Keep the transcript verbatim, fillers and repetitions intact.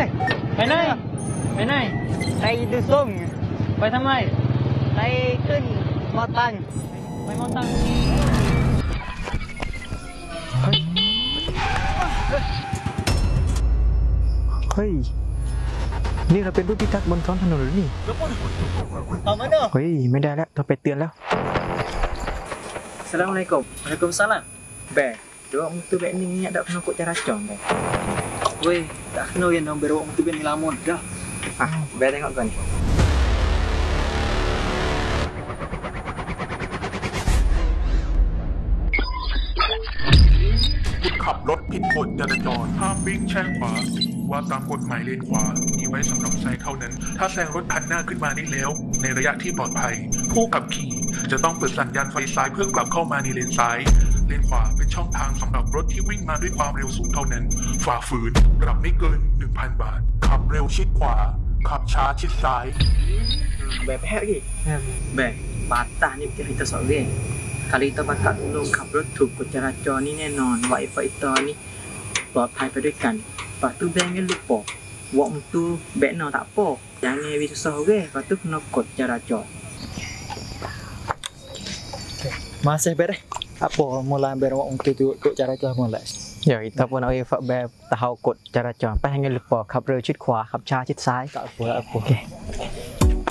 ไปไหนไปไหนไปดูส้มไปทำไมไปขึ้นมอตันไปมอตังเฮ้ยนี่เราเป็นผู้พิทักษ์บนท้องถนนหรือนี่ต่อมาเด้อเฮ้ยไม่ได้แล้วเราไปเตือนแล้ว Assalamualaikum Waalaikumsalam Bè Dua orang tu beg ni minyak tak kena kot cara racun beg. Weh tak kena yang nombor orang tu beg ni lama dah. Ah, beg tengok kau ni. คุณขับรถผิดกฎจราจรห้ามวิ่งแช่งขวาว่าตามกฎหมายเลนขวามีไว้สำหรับใช้เท่านั้น ถ้าแซงรถคันหน้าขึ้นมาได้แล้วในระยะที่ปลอดภัยผู้ขับขี่จะต้องเปิดสัญญาณไฟซ้ายเพื่อกลับเข้ามาในเลนซ้ายเลนขวาเป็นช่องทางสำหรับรถที่วิ่งมาด้วยความเร็วสูงเท่านั้นฝ่าฝืนปรับไม่เกิน หนึ่งพัน บาทขับเร็วชิดขวาขับช้าชิดซ้าย Bè pehak lagi. Bè, patah ni kita sorang. Kalau kita bakal tolong ขับรถถูกกฎจราจรนี่แน่นอนไหวไฟตอนนี้ปลอดภัยไปด้วยกันปะtu beng kan lupa wak tu beg no tak apa jangan wi susah ke patu kena kod jarajon Masih beres Apa mula beres orang tu tu kod jarajon mula Ya kita pun nak efak beg tahu kod jarajon pas jangan lupa ขับเร็วชิดขวาขับช้าชิดซ้าย Tak apa tak apa